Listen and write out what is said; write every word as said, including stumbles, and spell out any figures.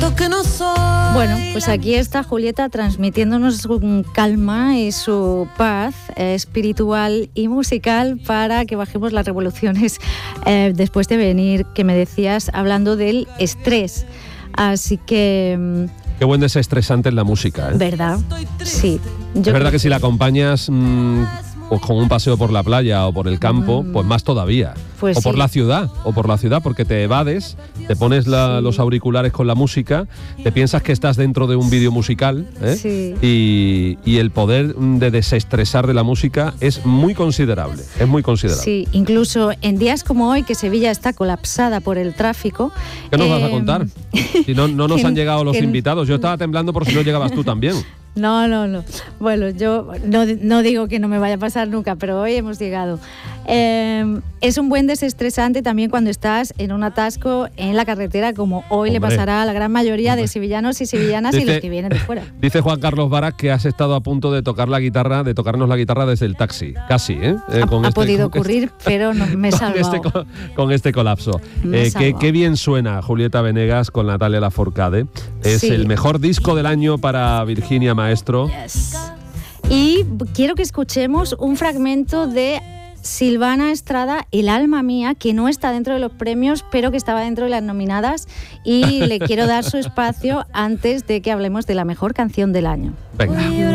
Bueno, pues aquí está Julieta transmitiéndonos su calma y su paz eh, espiritual y musical para que bajemos las revoluciones eh, después de venir, que me decías, hablando del estrés. Así que... Qué buen desestresante es la música, ¿eh? ¿Verdad? Sí. Yo es verdad que, que si la acompañas mmm, pues con un paseo por la playa o por el campo, mm. pues más todavía. Pues o por sí. la ciudad, o por la ciudad, porque te evades, te pones la, sí. los auriculares con la música, te piensas que estás dentro de un vídeo musical, ¿eh? Sí. y, y el poder de desestresar de la música es muy considerable, es muy considerable. Sí, incluso en días como hoy, que Sevilla está colapsada por el tráfico. ¿Qué nos eh, vas a contar? Si no, no nos que, han llegado los que, invitados, yo estaba temblando por si no llegabas tú también. No, no, no. Bueno, yo no, no digo que no me vaya a pasar nunca, pero hoy hemos llegado. Eh, es un buen desestresante también cuando estás en un atasco en la carretera, como hoy Hombre. le pasará a la gran mayoría Hombre. de sevillanos y sevillanas dice, y los que vienen de fuera. Dice Juan Carlos Baras que has estado a punto de tocar la guitarra, de tocarnos la guitarra desde el taxi, casi, ¿eh? eh ha con ha este, podido con ocurrir, este, pero no, me he salvado. Con este, con, con este colapso. Me Eh, qué, qué bien suena Julieta Venegas con Natalia Lafourcade. Es sí. el mejor disco del año para Virginia Maestro. Yes. Y quiero que escuchemos un fragmento de Silvana Estrada, El alma mía, que no está dentro de los premios, pero que estaba dentro de las nominadas, y le quiero dar su espacio antes de que hablemos de la mejor canción del año. Venga.